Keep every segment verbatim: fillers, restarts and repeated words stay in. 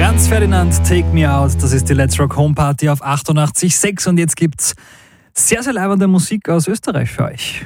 Franz Ferdinand, Take Me Out, das ist die Let's Rock Home Party auf achtundachtzig Komma sechs und jetzt gibt's sehr, sehr leibende Musik aus Österreich für euch.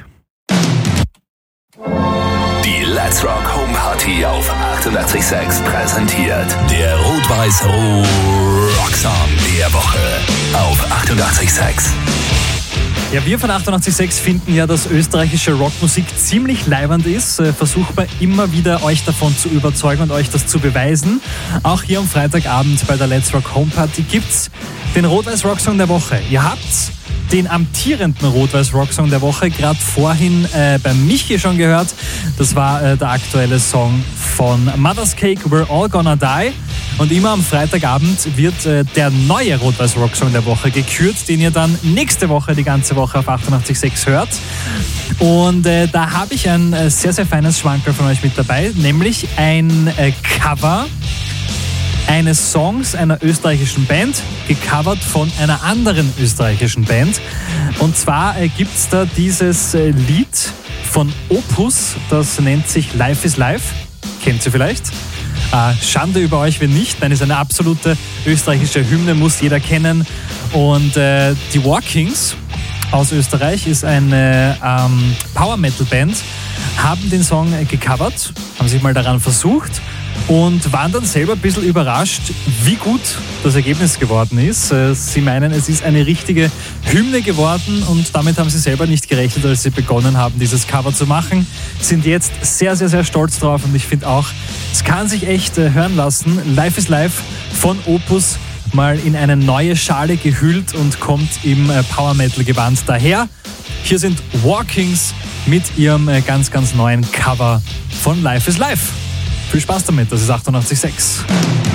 Die Let's Rock Home Party auf achtundachtzig Komma sechs präsentiert der Rot-Weiß-Rock-Song der Woche auf achtundachtzig Komma sechs. Ja, wir von achtundachtzig Komma sechs finden ja, dass österreichische Rockmusik ziemlich leibend ist. Versucht man immer wieder, euch davon zu überzeugen und euch das zu beweisen. Auch hier am Freitagabend bei der Let's Rock Home Party gibt's den Rot-Weiß-Rock-Song der Woche. Ihr habt den amtierenden Rot-Weiß-Rock-Song der Woche gerade vorhin äh, bei Michi schon gehört. Das war äh, der aktuelle Song von Mother's Cake, We're All Gonna Die. Und immer am Freitagabend wird äh, der neue Rot-Weiß-Rock-Song der Woche gekürt, den ihr dann nächste Woche, die ganze Woche auf achtundachtzig Komma sechs hört. Und äh, da habe ich ein äh, sehr, sehr feines Schwankerl von euch mit dabei, nämlich ein äh, Cover eines Songs einer österreichischen Band, gecovert von einer anderen österreichischen Band. Und zwar äh, gibt es da dieses äh, Lied von Opus, das nennt sich Life is Life. Kennt ihr vielleicht? Äh, Schande über euch, wenn nicht. Nein, ist eine absolute österreichische Hymne, muss jeder kennen. Und äh, die Walkings aus Österreich ist eine ähm, Power-Metal-Band, haben den Song äh, gecovert, haben sich mal daran versucht und waren dann selber ein bisschen überrascht, wie gut das Ergebnis geworden ist. Sie meinen, es ist eine richtige Hymne geworden und damit haben sie selber nicht gerechnet, als sie begonnen haben, dieses Cover zu machen. Sind jetzt sehr, sehr, sehr stolz drauf und ich finde auch, es kann sich echt hören lassen. Life is Life von Opus mal in eine neue Schale gehüllt und kommt im Power-Metal-Gewand daher. Hier sind Walkings mit ihrem ganz, ganz neuen Cover von Life is Life. Viel Spaß damit, das ist achtundachtzig Komma sechs.